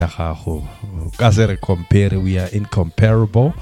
gago ka se re compare, we are incomparable.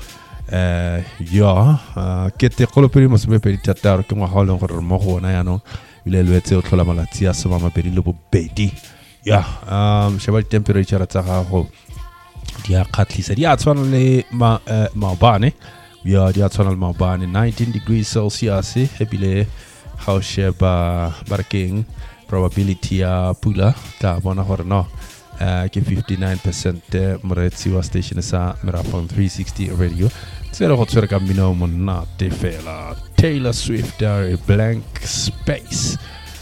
Ke te golopedi mo se pedi tataro ke ngwa holong gore mo gona ya no ile lwetse o tlhola malatsi a soma mabedi le bobedi. Sheba temperature tsa gago di a khatlisa, di a tshwana le maobane. Di a tshwana le maobane, 19 degrees Celsius. Ebile ga o sheba barekeng probability ya pula tla bona gore no ke 59%. Moretsi wa station sa Merafong 360 radio tsere go tsere ka mmino monna te fela Taylor Swift, a Blank Space.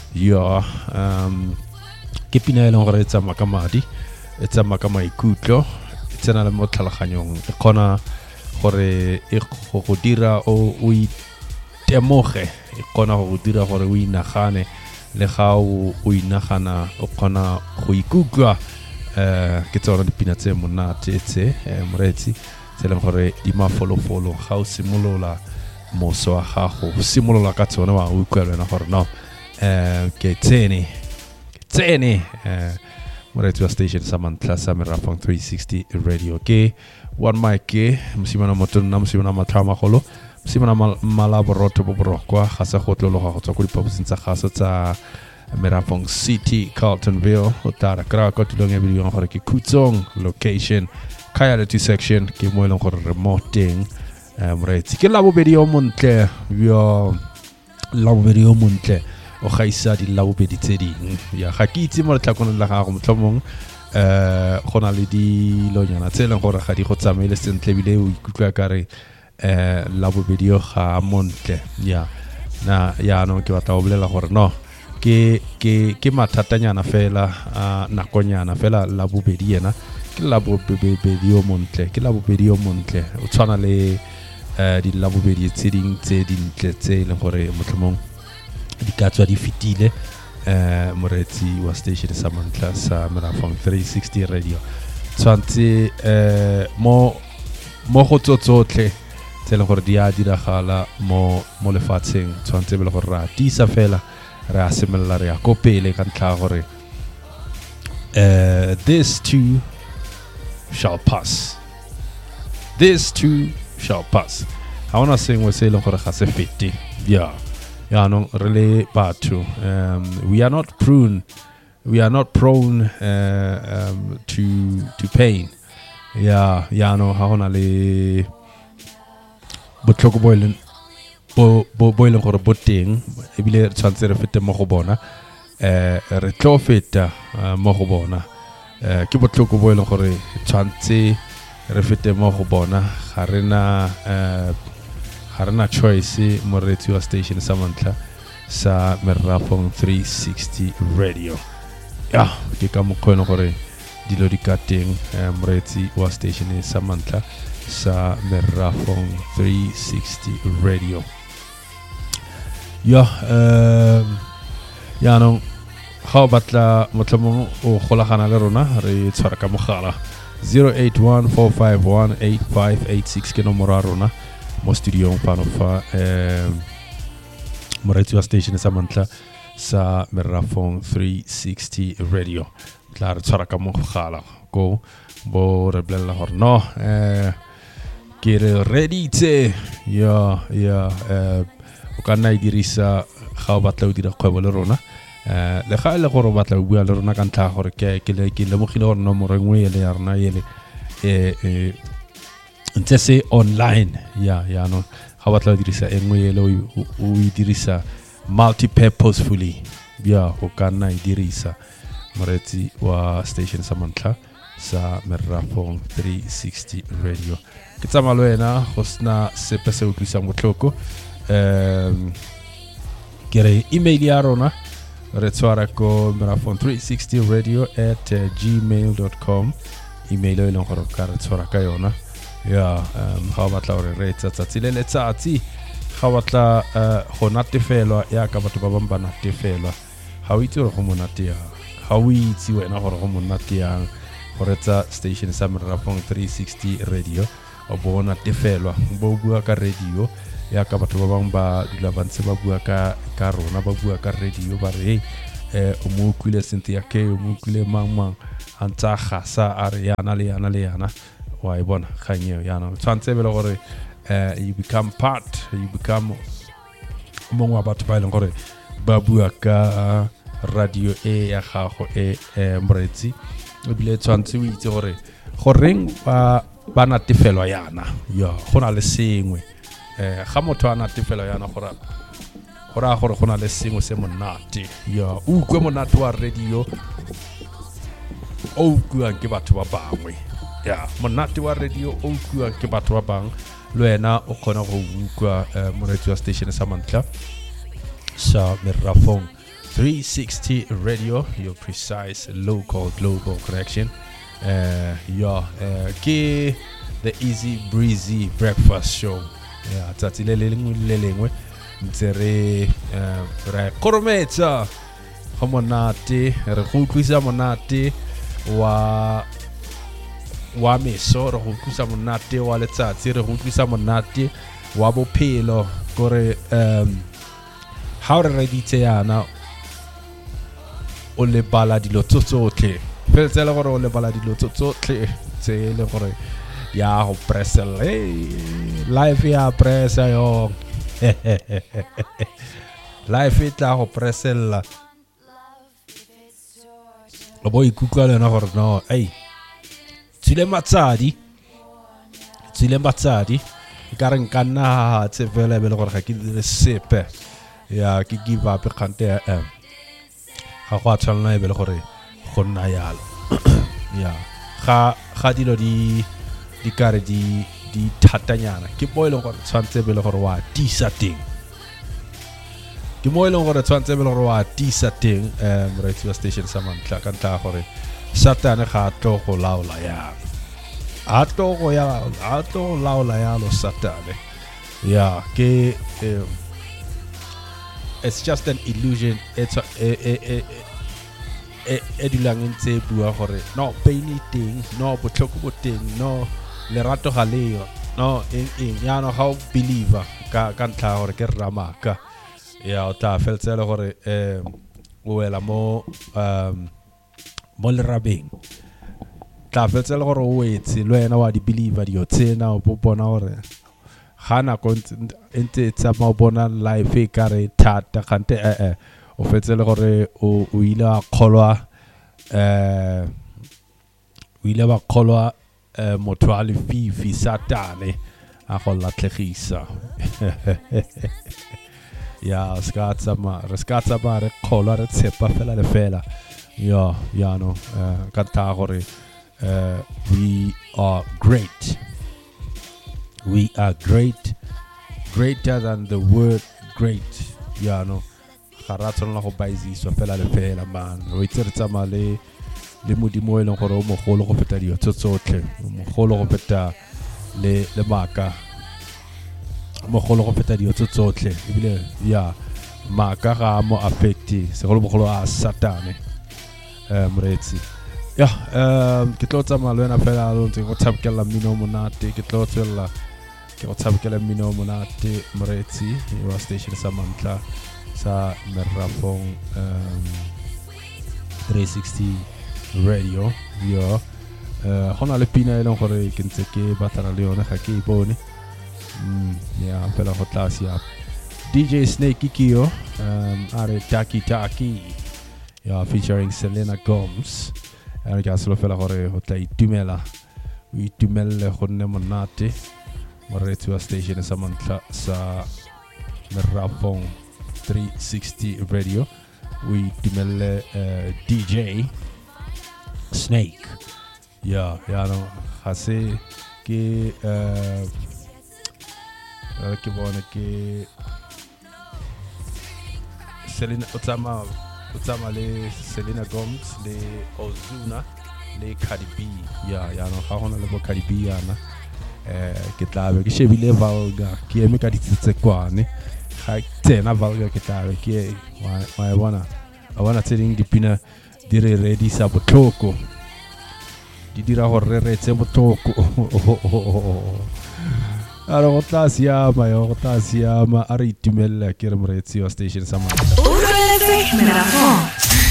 Ke pina e leng gore etsa makamadi, etsa maikutlo, tsena le mo tlhaloganyong, e kgona gore e go dira o itemoge, e kgona go dira gore o inagane le ga o inagana o kgona go ikutlwa. Ke tsona dipina tse monate tse moretsi tse leng gore di mafolofolo ga o simolola moso wa gago, o simolola ka tsone wa utlwa lena gore no ke tsene moretsi wa station sa Mantla sa Merafong 360 radio. Ke one mic ke mosimana motona, mosimana matlhama golo, mosimana malaboroto bo borokwa ga se go tlologa go tswa go dipopusing tsa gaso tsa Merafong City, Carltonville, o tara kra ka tulong e bileng gore ke Kutsong location Kayaleti section ke mo eleng gore remoting moretsi ke la bobedi o montle o gaisa di la bobedi tse ding. Ga ke itse mo letlhakoneng la gago motlhomong gona le dilonyana tse leng gore ga di go tsamaile sentle bile o ikutlwa ka re la bobedi o ga montle. No ke batla go bolela gore no ke mathatanyana fela nakonyana fela la bobedi yena ke la bobedi o montle, ke la bobedi o montle o tshwana le di la bobedi tse dintle tse leng gore motlhomong di ka tswa di fitile. Moretsi wa station sa Mantla sa Merafong 360 radio tshwantse mo go tsotsotlhe tse leng gore di a diragala mo lefatsheng tshwantse be le gore ra tisa fela re a semelela re ya ko pele ka ntlha gore this too shall pass. This too shall pass. Ha ona sengwe se leng gore ga se fete. No really batho we are not prone to pain. No ha ona le botlhoko bo ileng gore boteng ebile tshwantse re fete mo go bona, re tlo feta mo go bona. Ke botlhoko bo ileng gore tshwantse re fete mo go bona, ga rena choice. Moretsi wa station sa Mantla sa Merafong 360 radio ke ka mokgona gore dilo di ka teng. Moretsi wa station sa Mantla sa Merafong 360 radio. No ga o batla motlhomong o golagana le rona re tshwara ka mogala 0814518586 ke nomoro ya rona mo studio fano fa moretsi wa station sa Mantla sa Merafong 360 radio tla re tshwara ka mogala go bo re blela gore no ke re ready tse o ka nna dirisa ga o batla o dira kgwebo le rona, le ga ile gore o batla o bua le rona ka ntlha gore ke lemogile gore nomoro engwe ele ya rona ele ntse se online no ga o batla o dirisa engwe ele o e dirisa multi-purposefully o ka nna e dirisa. Moretsi wa station sa Mantla sa Merafong 360 radio ke tsamaya le wena go sena sepe se utlwisang botlhoko. Ke re email ya rona re tshwara ko merafong360radio@gmail.com. email e leng gore ka re tshwara ka yona. Ga o batla gore re tsatsi le letsatsi, ga o batla go natefelwa ya ka batho ba bang ba natefelwa, ga o itse gore go monate yang, ga o itse wena gore go monate yang gore tsa station sa Merafong 360 radio o bo natefelwa bo bua ka radio ya ka batho ba bang ba dula ba ntse ba bua ka rona, ba bua ka radio ba re o mo utlwile Cynthia K o mo utlwile mang anta gasa a re yana le yana wa e bona kganyeo yana tshwantse be le gore you become mongwe wa batho ba e leng gore ba bua ka radio e ya gago Moretsi ebile tshwantse o itse gore goreng ba natefelwa yana go na le sengwe ga motho a natefelwa yana gore go na le sengwe se monate o utlwe monate wa radio o utlwiwang ke batho ba bangwe monate wa radio o utlwiwang ke batho ba bangwe le wena o kgona go utlwa Moretsi wa station sa Mantla sa Merafong 360 radio, your precise local global connection. Ke the easy breezy breakfast show. Tsatsi le lengwe ntse re korometsa go monate re go utlwisa monate wa meso re go utlwisa monate wa letsatsi re go utlwisa monate wa bophelo gore ha re reditse yana o le bala dilo tsotlhe fetsela gore o le bala dilo tsotlhe tse le gore ya go pressel life ya pressa yo life e tla go pressella o boy ikutlwa le na gore no tsile matsadi ka re nka nna tse vele be le gore ga ke dire sepe ya ke give up kgante ga go a tshwanela e be le gore go nna yalo ga dilo di kare di thatanyana ke mo e leng gore tshwantse be le gore wa tisa teng Moretsi wa station sa Mantla ka ntlha gore Satane ga tlo go laola yang a tlo go laola yalo Satane ke it's just an illusion it's dulang ntse bua gore no pain teng no botlhoko bo teng no lerato ga leo no ya no how believer ka ntlha gore ke ramaka o tla feltsela gore o wela mo lerabeng tla feltsela gore o wetse le wena wa di believer di tsena o bona gore gana go ntse tsa mo bona life e ka re thata kante o fetsele gore o ile a kgolwa motho a lefifi Satane a go latlhegisa ska tsama re kgolwa re tshepa fela le fela no ka ta gore we are greater than the word great no ga ra tsona go baiziswa fela le fela man o itse re tsama le modimo e leng gore o mogolo go feta dio tsotlhe o mogolo go feta le maka mogolo go feta dio tsotlhe ebile maka ga mo affecti segolo bogolo a Satane Moretsi ke tlo tsama le wena fela lo ntse go tshabkela mmino monate ke tlo tswela ke go tshabkela mmino monate Moretsi wa station sa Mantla sa Merafong 360 radio gona le pina e leng gore ke ntse ke batana le yone ga ke e bone fela go tlase ya DJ Snake Kikio are Taki featuring Selena Gomez ke a selo fela gore go tla itumele go nne monate Moretsi wa station sa Mantla sa Merafong 360 radio we itumele DJ Snake no hase ke bona ke Selena Otsama le Selena Gomez le Ozuna le Cardi B no ga gona le bo Cardi B yana ke tla be ke shebile Valga ke eme ka ditsekwane ga tsena Valga ke tla be ke wa bona tseding dipina di re ready sa botlhoko di dira gore re tse botlhoko ara go tla siama a re itumella ke re Moretsi wa station sa Mantla Merafon.